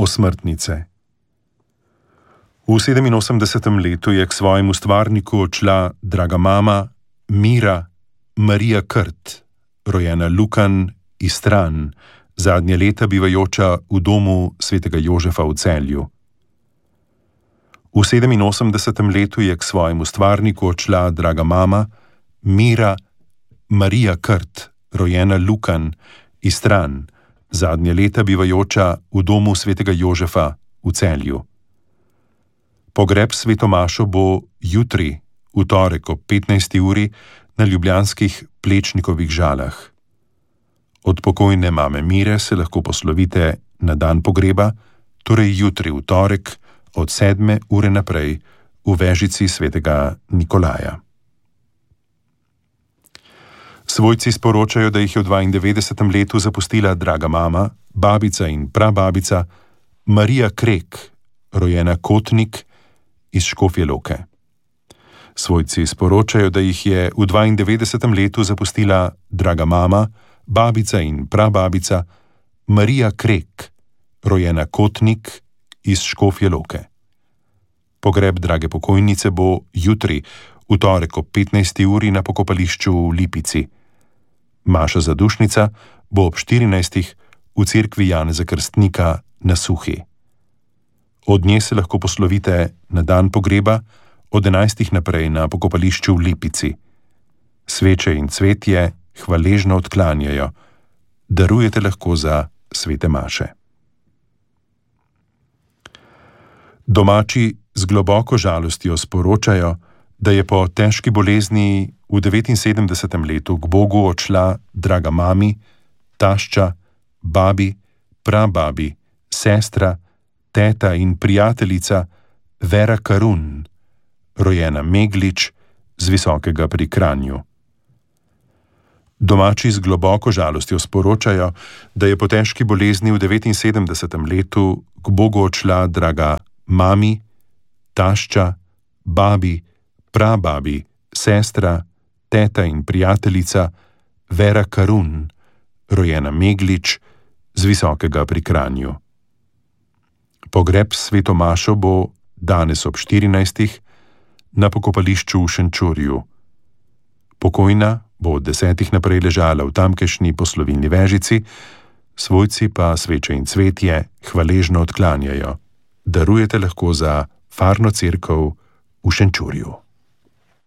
Osmrtnice. V 87. letu je k svojemu stvarniku odšla draga mama Mira Marija Krt, rojena Lukan iz Stran, zadnje leta bivajoča v domu svetega Jožefa v Celju. V 87. letu je k svojemu stvarniku odšla draga mama Mira Marija Krt, rojena Lukan iz Stran, zadnje leta bivajoča v domu svetega Jožefa v Celju. Pogreb svetomašo bo jutri, v torek ob 15. uri, na ljubljanskih Plečnikovih Žalah. Od pokojne mame Mire se lahko poslovite na dan pogreba, torej jutri v torek od 7. ure naprej v vežici svetega Nikolaja. Svojci sporočajo, da jih je v 92. letu zapustila draga mama, babica in prababica Marija Krek, rojena Kotnik iz Škofje Loke. Svojci sporočajo, da jih je v 92. letu zapustila draga mama, babica in prababica Marija Krek, rojena Kotnik iz Škofje Loke. Pogreb drage pokojnice bo jutri, v torek ob 15. uri na pokopališču v Lipici. Maša zadušnica bo ob 14. v cerkvi Janeza Krstnika na Suhi. Od nje se lahko poslovite na dan pogreba od 11. naprej na pokopališču v Lipici. Sveče in cvetje hvaležno odklanjajo, darujete lahko za svete maše. Domači z globoko žalostjo sporočajo, da je po težki bolezni v 79. letu k Bogu odšla draga mami, tašča, babi, prababi, sestra, teta in prijateljica Vera Karun, rojena Meglič z Visokega pri Kranju. Domači z globoko žalostjo sporočajo, da je po težki bolezni v 79. letu k Bogu odšla draga mami, tašča, babi, prababi, sestra, teta in prijateljica Vera Karun, rojena Meglič z Visokega pri Kranju. Pogreb svetomašo bo danes ob 14. na pokopališču v Šenčurju. Pokojna bo od 10. naprej ležala v tamkajšnji poslovilni vežici, svojci pa sveče in cvetje hvaležno odklanjajo. Darujete lahko za farno cerkev v Šenčurju.